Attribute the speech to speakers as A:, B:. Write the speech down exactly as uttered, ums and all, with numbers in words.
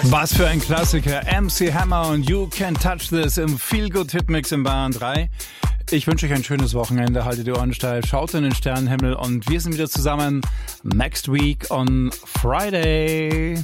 A: Was für ein Klassiker. M C Hammer und You Can Touch This im Feel Good Hitmix in Bayern drei. Ich wünsche euch ein schönes Wochenende. Haltet die Ohren steif, schaut in den Sternenhimmel und wir sind wieder zusammen next week on Friday.